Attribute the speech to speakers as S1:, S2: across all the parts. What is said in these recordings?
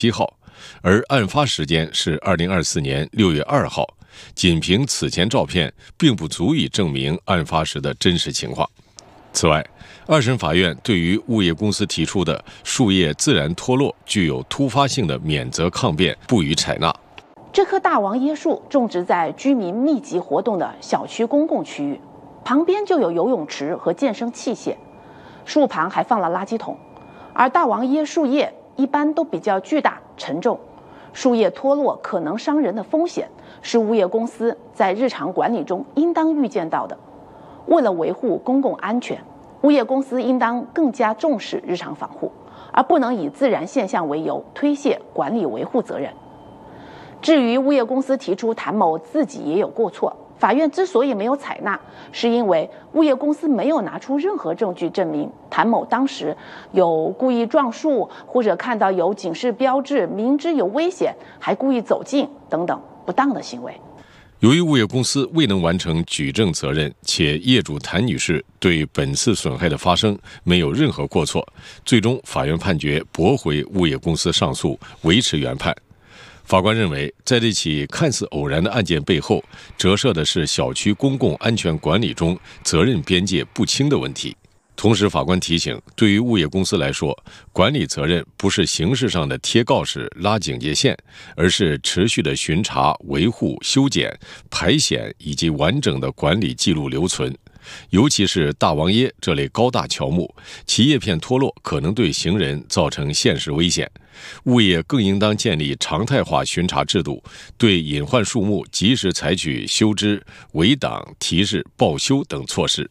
S1: 7号，而案发时间是2024年6月2号。仅凭此前照片，并不足以证明案发时的真实情况。此外，二审法院对于物业公司提出的树叶自然脱落具有突发性的免责抗辩不予采纳。
S2: 这棵大王椰树种植在居民密集活动的小区公共区域，旁边就有游泳池和健身器械，树旁还放了垃圾桶。而大王椰树叶一般都比较巨大沉重，树叶脱落可能伤人的风险是物业公司在日常管理中应当预见到的。为了维护公共安全，物业公司应当更加重视日常防护，而不能以自然现象为由推卸管理维护责任。至于物业公司提出谭某自己也有过错，法院之所以没有采纳，是因为物业公司没有拿出任何证据证明谭某当时有故意撞树，或者看到有警示标志明知有危险还故意走近等等不当的行为。
S1: 由于物业公司未能完成举证责任，且业主谭女士对本次损害的发生没有任何过错，最终法院判决驳回物业公司上诉，维持原判。法官认为，在这起看似偶然的案件背后，折射的是小区公共安全管理中责任边界不清的问题。同时，法官提醒，对于物业公司来说，管理责任不是形式上的贴告示、拉警戒线，而是持续的巡查、维护、修剪、排险以及完整的管理记录留存。尤其是大王椰这类高大乔木，其叶片脱落可能对行人造成现实危险。物业更应当建立常态化巡查制度，对隐患树木及时采取修枝、围挡、提示、报修等措施。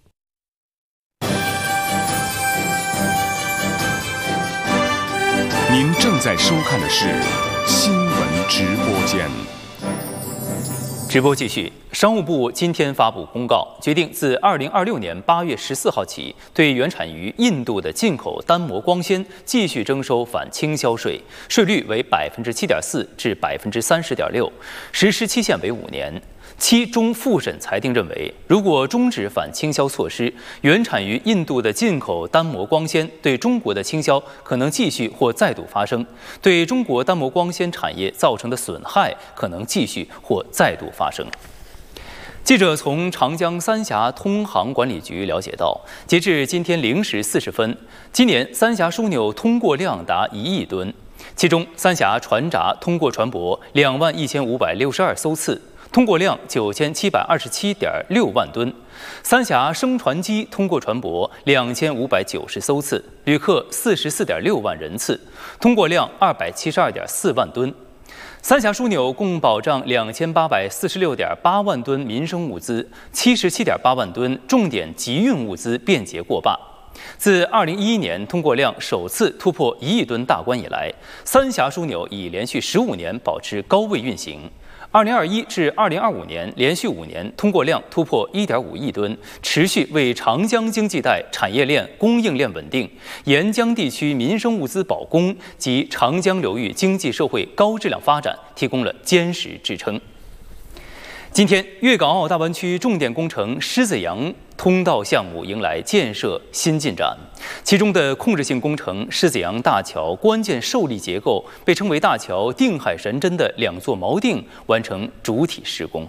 S3: 您正在收看的是新闻直播间。
S4: 直播继续。商务部今天发布公告，决定自2026年8月14号起，对原产于印度的进口单模光纤继续征收反倾销税，税率为7.4%至30.6%，实施期限为5年。其中复审裁定认为，如果终止反倾销措施，原产于印度的进口单模光纤对中国的倾销可能继续或再度发生，对中国单模光纤产业造成的损害可能继续或再度发生。记者从长江三峡通航管理局了解到，截至今天0时40分，今年三峡枢纽通过量达1亿吨，其中三峡船闸通过船舶21562艘次，通过量9727.6万吨；三峡升船机通过船舶2590艘次，旅客44.6万人次，通过量272.4万吨。三峡枢纽共保障2846.8万吨民生物资，77.8万吨重点集运物资便捷过坝。自2011年通过量首次突破1亿吨大关以来，三峡枢纽已连续15年保持高位运行。2021至2025年连续5年通过量突破1.5亿吨，持续为长江经济带产业链供应链稳定、沿江地区民生物资保供及长江流域经济社会高质量发展提供了坚实支撑。今天，粤港澳大湾区重点工程狮子洋通道项目迎来建设新进展，其中的控制性工程狮子洋大桥关键受力结构被称为大桥定海神针的2座锚定完成主体施工。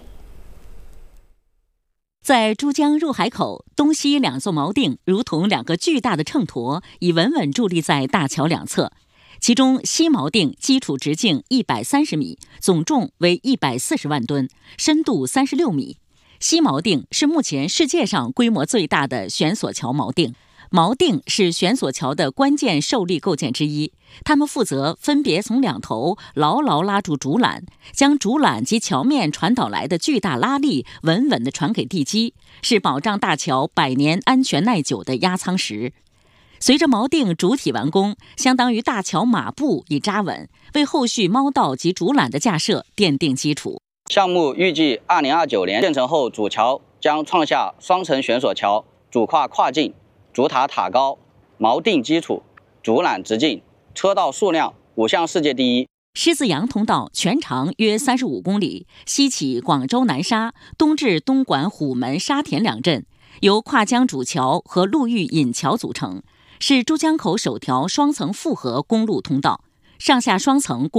S5: 在珠江入海口东西2座锚定如同2个巨大的秤砣，已稳稳伫立在大桥两侧。其中西锚定基础直径130米，总重为140万吨，深度36米。西锚定是目前世界上规模最大的悬索桥锚定。锚定是悬索桥的关键受力构件之一，它们负责分别从2头牢牢拉住竹缆，将竹缆及桥面传导来的巨大拉力稳稳地传给地基，是保障大桥100年安全耐久的压舱石。随着锚定主体完工，相当于大桥马步已扎稳，为后续锚道及竹缆的架设奠定基础。
S6: 项目预计2029年建成后，主桥将创下双层悬索桥、主跨跨径、主塔塔高、锚定基础、竹缆直径、车道数量5项世界第一。
S5: 狮子洋通道全长约35公里，西起广州南沙，东至东莞虎门、沙田2镇，由跨江主桥和陆域引桥组成，是珠江口首条双层复合公路通道，上下双层共